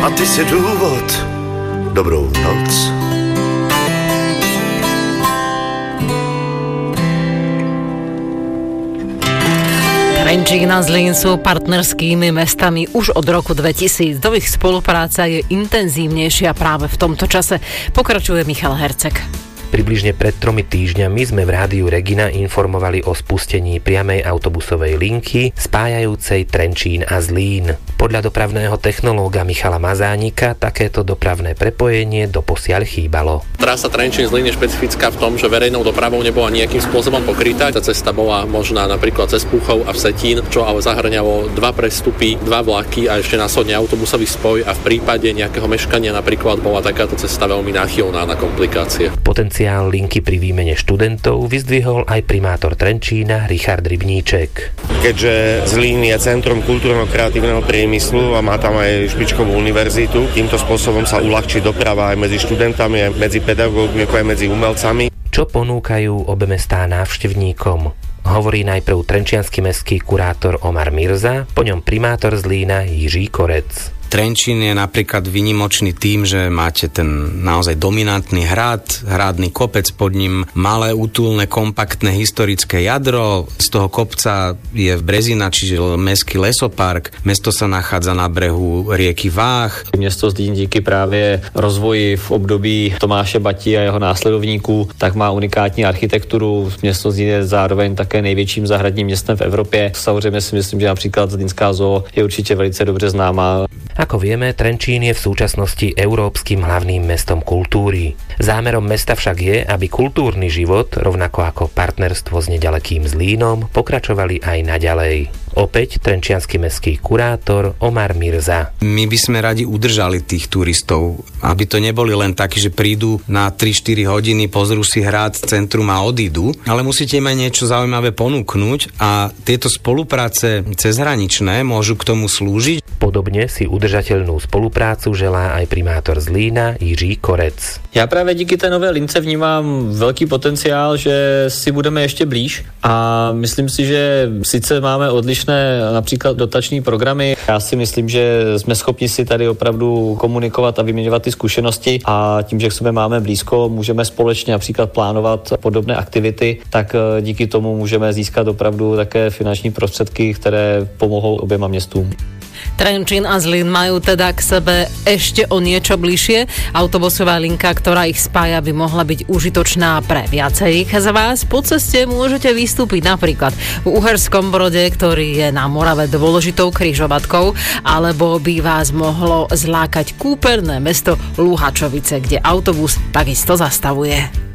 a ty si důvod. Dobrou noc. Trenčín a Zlín sú partnerskými mestami už od roku 2000. Do ich spolupráca je intenzívnejšia práve v tomto čase. Pokračuje Michal Herceg. Približne pred 3 týždňami sme v rádiu Regina informovali o spustení priamej autobusovej linky spájajúcej Trenčín a Zlín. Podľa dopravného technológa Michala Mazánika takéto dopravné prepojenie doposiaľ chýbalo. Trasa Trenčín-Zlín je špecifická v tom, že verejnou dopravou nebola nejakým spôsobom pokrytá. Tá cesta bola možná napríklad cez Púchov a Vsetín, čo ale zahŕňalo 2 prestupy, 2 vlaky a ešte následne autobusový spoj a v prípade nejakého meškania napríklad bola takáto cesta veľmi náchylná na komplikácie. Potenciál linky pri výmene študentov vyzdvihol aj primátor Trenčína Richard Rybníček. Keďže Zlín je centrom kultúrno-kreatívneho priemyslu a má tam aj špičkovú univerzitu, týmto spôsobom sa uľahčí doprava aj medzi študentami, aj medzi pedagógmi, ako aj medzi umelcami. Čo ponúkajú obe mestá návštevníkom? Hovorí najprv trenčiansky mestský kurátor Omar Mirza, po ňom primátor Zlína Jiří Korec. Trenčín je napríklad výnimočný tým, že máte ten naozaj dominantný hradný kopec, pod ním malé, útulné, kompaktné historické jadro. Z toho kopca je v Brezina, čiže mestský lesopark. Mesto sa nachádza na brehu rieky Váh. Město Zlín díky právě rozvoji v období Tomáše Bati a jeho následovníků tak má unikátní architekturu. Město Zlín je zároveň také největším zahradním městem v Evropě. Samozřejmě si myslím, že například Zlínská zoo je určitě velice dobře známá. Ako vieme, Trenčín je v súčasnosti európskym hlavným mestom kultúry. Zámerom mesta však je, aby kultúrny život, rovnako ako partnerstvo s nedalekým Zlínom, pokračovali aj naďalej. Opäť trenčiansky mestský kurátor Omar Mirza. My by sme radi udržali tých turistov, aby to neboli len takí, že prídu na 3-4 hodiny, pozrú si hrad, centrum a odídu, ale musíte im aj niečo zaujímavé ponúknuť a tieto spolupráce cezhraničné môžu k tomu slúžiť. Podobne si udržateľnú spoluprácu želá aj primátor Zlína Jiří Korec. Já právě díky té nové lince vnímám velký potenciál, že si budeme ještě blíž a myslím si, že sice máme odlišné například dotační programy. Já si myslím, že jsme schopni si tady opravdu komunikovat a vyměňovat ty zkušenosti a tím, že k sobě máme blízko, můžeme společně například plánovat podobné aktivity, tak díky tomu můžeme získat opravdu také finanční prostředky, které pomohou oběma městům. Trenčín a Zlín majú teda k sebe ešte o niečo bližšie. Autobusová linka, ktorá ich spája, by mohla byť užitočná pre viacerých z vás. Po ceste môžete vystúpiť napríklad v Uherskom Brode, ktorý je na Morave dôležitou križovatkou, alebo by vás mohlo zlákať kúperné mesto Luhačovice, kde autobus takisto zastavuje.